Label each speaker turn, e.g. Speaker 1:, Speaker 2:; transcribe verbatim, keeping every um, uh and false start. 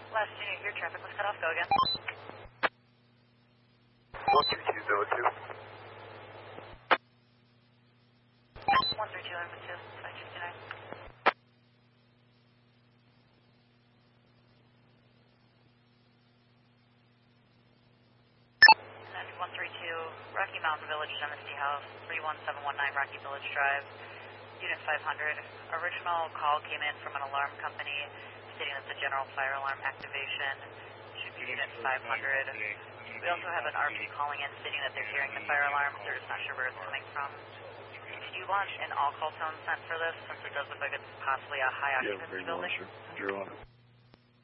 Speaker 1: Last unit here, traffic was cut off. Go again.
Speaker 2: one three two zero two.
Speaker 1: one three two zero two, five fifty-nine. And then one three two, Rocky Mountain Village, Genesee House, three one seven one nine Rocky Village Drive, Unit five hundred. Original call came in from an alarm company stating that the general fire alarm activation should be Unit five hundred. We also have an R P calling in stating that they're hearing the fire alarm. They're just not sure where it's coming from. Do you want an all-call tone sent for this, since it does look like it's possibly a high occupancy
Speaker 2: yeah, very
Speaker 1: building?
Speaker 2: well, sure. Zero on it.